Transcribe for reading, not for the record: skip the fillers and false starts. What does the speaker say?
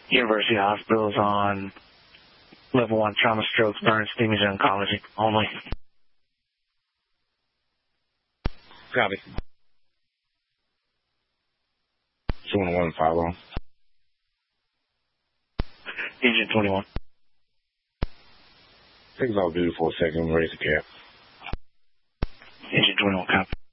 University Hospitals on level 1 trauma, strokes, burns, imaging, oncology only. Copy. 211, follow. Agent 21. Take off duty for a second, raise the cap. Agent 21, copy.